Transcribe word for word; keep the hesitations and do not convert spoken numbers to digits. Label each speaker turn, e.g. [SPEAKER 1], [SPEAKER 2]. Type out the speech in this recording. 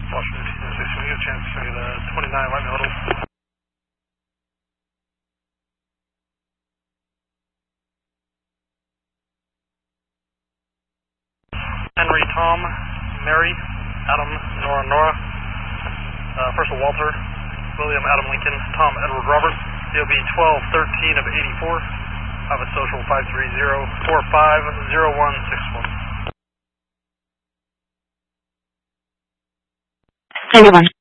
[SPEAKER 1] Washington, six, we get a chance to get a twenty-nine right in the middle. Henry, Tom, Mary, Adam, Nora, Nora, uh, first of Walter, William, Adam, Lincoln, Tom, Edward, Robert, D O B twelve thirteen of eighty-four, have a social five three zero four five zero one six one.
[SPEAKER 2] ninety-one.